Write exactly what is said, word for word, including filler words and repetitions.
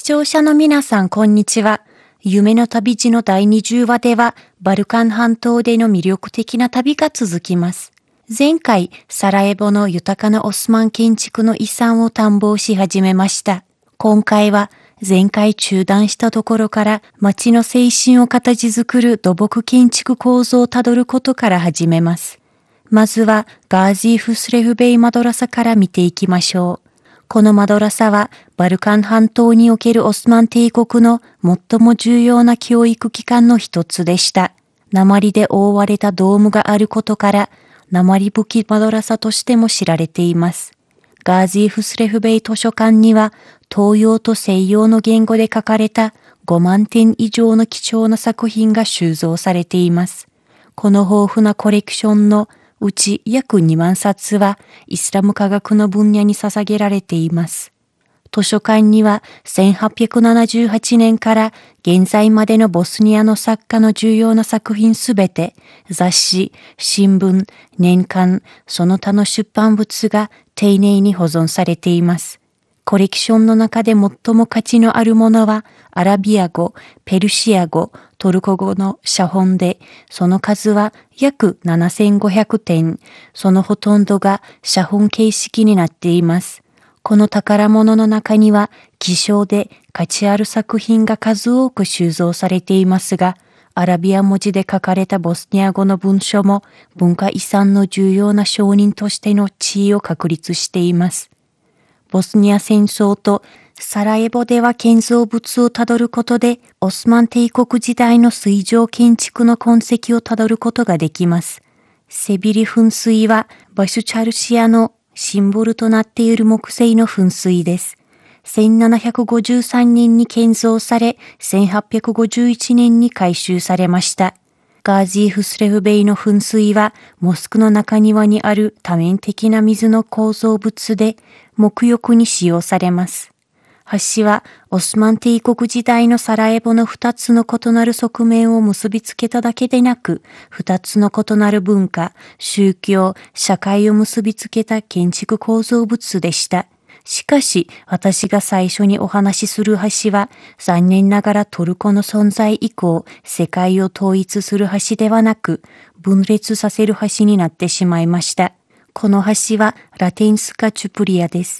聴者の皆さん、こんにちは。夢の旅路のだいにじゅうわでは、バルカン半島での魅力的な旅が続きます。前回、サラエボの豊かなオスマン建築の遺産を探訪し始めました。今回は、前回中断したところから町の精神を形作る土木建築構造をたどることから始めます。まずはガージーフスレフベイマドラサから見ていきましょう。このマドラサはバルカン半島におけるオスマン帝国の最も重要な教育機関の一つでした。鉛で覆われたドームがあることから鉛吹きマドラサとしても知られています。ガージーフスレフベイ図書館には東洋と西洋の言語で書かれたごまんてん以上の貴重な作品が収蔵されています。この豊富なコレクションのうち約にまんさつはイスラム科学の分野に捧げられています。図書館にはせんはっぴゃくななじゅうはちねんから現在までのボスニアの作家の重要な作品すべて、雑誌、新聞、年刊、その他の出版物が丁寧に保存されています。コレクションの中で最も価値のあるものは、アラビア語、ペルシア語、トルコ語の写本で、その数は約ななせんごひゃくてん、そのほとんどが写本形式になっています。この宝物の中には、希少で価値ある作品が数多く収蔵されていますが、アラビア文字で書かれたボスニア語の文書も文化遺産の重要な証人としての地位を確立しています。ボスニア戦争とサラエボでは建造物をたどることで、オスマン帝国時代の水上建築の痕跡をたどることができます。セビリ噴水はバシュチャルシアのシンボルとなっている木製の噴水です。せんななひゃくごじゅうさんねんに建造され、せんはっぴゃくごじゅういちねんに改修されました。ガージーフスレフベイの噴水は、モスクの中庭にある多面的な水の構造物で、沐浴に使用されます。橋は、オスマン帝国時代のサラエボの二つの異なる側面を結びつけただけでなく、二つの異なる文化、宗教、社会を結びつけた建築構造物でした。しかし、私が最初にお話しする橋は、残念ながらトルコの存在以降、世界を統一する橋ではなく、分裂させる橋になってしまいました。この橋は、ラテンスカ・チュプリアです。